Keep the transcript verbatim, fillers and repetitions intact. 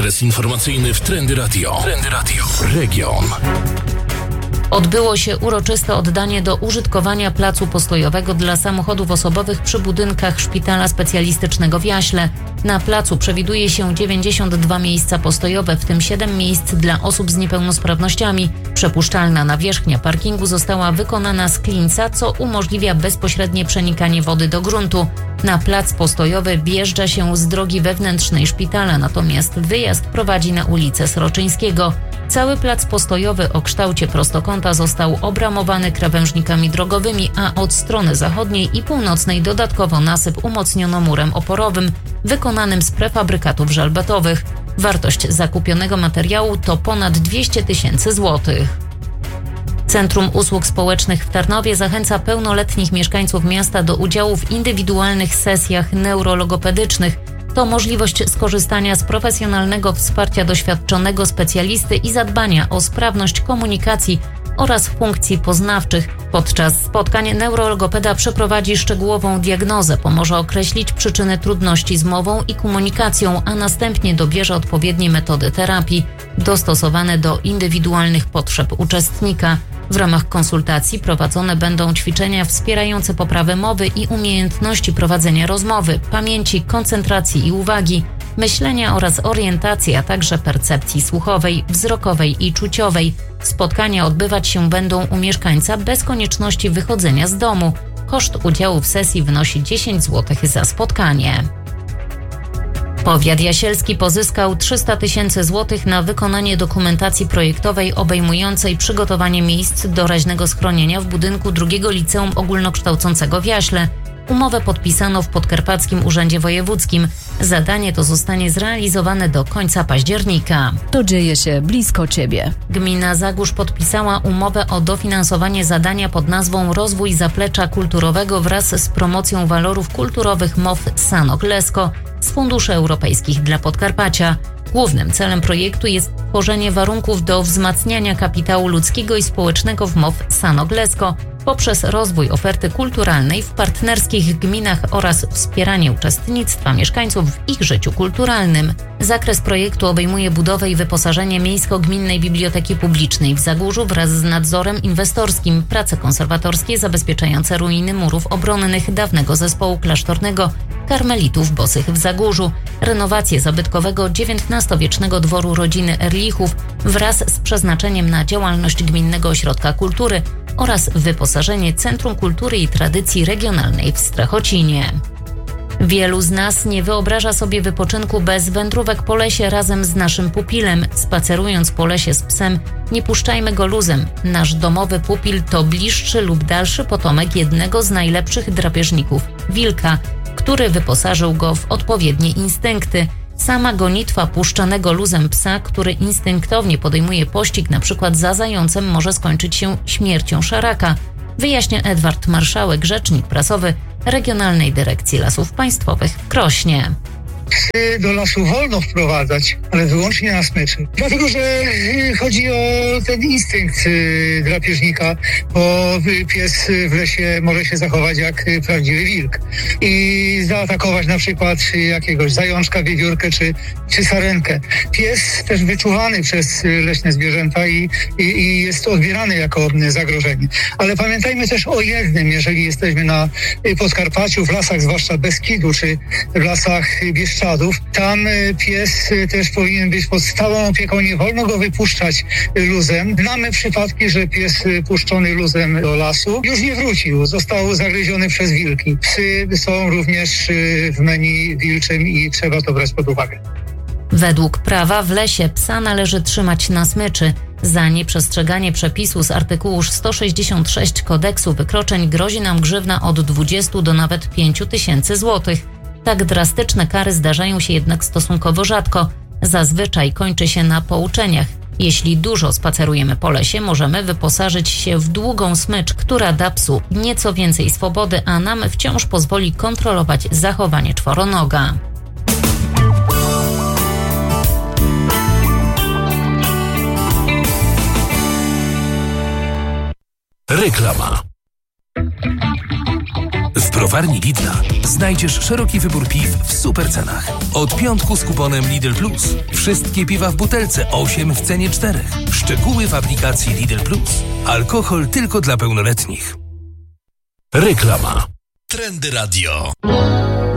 adres informacyjny w Trendy Radio. Trendy Radio. Region. Odbyło się uroczyste oddanie do użytkowania placu postojowego dla samochodów osobowych przy budynkach Szpitala Specjalistycznego w Jaśle. Na placu przewiduje się dziewięćdziesiąt dwa miejsca postojowe, w tym siedem miejsc dla osób z niepełnosprawnościami. Przepuszczalna nawierzchnia parkingu została wykonana z klinca, co umożliwia bezpośrednie przenikanie wody do gruntu. Na plac postojowy wjeżdża się z drogi wewnętrznej szpitala, natomiast wyjazd prowadzi na ulicę Sroczyńskiego. Cały plac postojowy o kształcie prostokąta został obramowany krawężnikami drogowymi, a od strony zachodniej i północnej dodatkowo nasyp umocniono murem oporowym, wykonanym z prefabrykatów żelbetowych. Wartość zakupionego materiału to ponad dwieście tysięcy złotych. Centrum Usług Społecznych w Tarnowie zachęca pełnoletnich mieszkańców miasta do udziału w indywidualnych sesjach neurologopedycznych. To możliwość skorzystania z profesjonalnego wsparcia doświadczonego specjalisty i zadbania o sprawność komunikacji oraz funkcji poznawczych. Podczas spotkań neurologopeda przeprowadzi szczegółową diagnozę, pomoże określić przyczyny trudności z mową i komunikacją, a następnie dobierze odpowiednie metody terapii, dostosowane do indywidualnych potrzeb uczestnika. W ramach konsultacji prowadzone będą ćwiczenia wspierające poprawę mowy i umiejętności prowadzenia rozmowy, pamięci, koncentracji i uwagi, myślenia oraz orientacji, a także percepcji słuchowej, wzrokowej i czuciowej. Spotkania odbywać się będą u mieszkańca bez konieczności wychodzenia z domu. Koszt udziału w sesji wynosi dziesięć złotych za spotkanie. Powiat jasielski pozyskał trzysta tysięcy złotych na wykonanie dokumentacji projektowej obejmującej przygotowanie miejsc doraźnego schronienia w budynku drugiego Liceum Ogólnokształcącego w Jaśle. Umowę podpisano w Podkarpackim Urzędzie Wojewódzkim. Zadanie to zostanie zrealizowane do końca października. To dzieje się blisko Ciebie. Gmina Zagórz podpisała umowę o dofinansowanie zadania pod nazwą Rozwój Zaplecza Kulturowego wraz z promocją walorów kulturowych M O W Sanok Lesko z funduszy europejskich dla Podkarpacia. Głównym celem projektu jest tworzenie warunków do wzmacniania kapitału ludzkiego i społecznego w M O W Sanok Lesko poprzez rozwój oferty kulturalnej w partnerskich gminach oraz wspieranie uczestnictwa mieszkańców w ich życiu kulturalnym. Zakres projektu obejmuje budowę i wyposażenie Miejsko-Gminnej Biblioteki Publicznej w Zagórzu wraz z nadzorem inwestorskim, prace konserwatorskie zabezpieczające ruiny murów obronnych dawnego zespołu klasztornego Karmelitów Bosych w Zagórzu, renowację zabytkowego dziewiętnastowiecznego dworu rodziny Erlichów wraz z przeznaczeniem na działalność Gminnego Ośrodka Kultury oraz wyposażenie Centrum Kultury i Tradycji Regionalnej w Strachocinie. Wielu z nas nie wyobraża sobie wypoczynku bez wędrówek po lesie razem z naszym pupilem. Spacerując po lesie z psem, nie puszczajmy go luzem. Nasz domowy pupil to bliższy lub dalszy potomek jednego z najlepszych drapieżników – wilka, który wyposażył go w odpowiednie instynkty. Sama gonitwa puszczanego luzem psa, który instynktownie podejmuje pościg np. za zającem, może skończyć się śmiercią szaraka, wyjaśnia Edward Marszałek, rzecznik prasowy Regionalnej Dyrekcji Lasów Państwowych w Krośnie. Psy do lasu wolno wprowadzać, ale wyłącznie na smyczy. Dlatego, że chodzi o ten instynkt drapieżnika, bo pies w lesie może się zachować jak prawdziwy wilk i zaatakować na przykład jakiegoś zajączka, wiewiórkę czy, czy sarenkę. Pies też wyczuwany przez leśne zwierzęta i, i, i jest odbierany jako zagrożenie. Ale pamiętajmy też o jednym, jeżeli jesteśmy na Podkarpaciu, w lasach zwłaszcza Beskidu czy w lasach Bieszczadów, tam pies też powinien być pod stałą opieką, nie wolno go wypuszczać luzem. Mamy przypadki, że pies puszczony luzem do lasu już nie wrócił, został zagryziony przez wilki. Psy są również w menu wilczym i trzeba to brać pod uwagę. Według prawa w lesie psa należy trzymać na smyczy. Za nieprzestrzeganie przepisu z artykułu sto sześćdziesiąt sześć kodeksu wykroczeń grozi nam grzywna od dwudziestu do nawet pięciu tysięcy złotych. Tak drastyczne kary zdarzają się jednak stosunkowo rzadko. Zazwyczaj kończy się na pouczeniach. Jeśli dużo spacerujemy po lesie, możemy wyposażyć się w długą smycz, która da psu nieco więcej swobody, a nam wciąż pozwoli kontrolować zachowanie czworonoga. Reklama. W browarni Lidla znajdziesz szeroki wybór piw w super cenach. Od piątku z kuponem Lidl Plus. Wszystkie piwa w butelce osiem w cenie czterech. Szczegóły w aplikacji Lidl Plus. Alkohol tylko dla pełnoletnich. Reklama. Trendy Radio.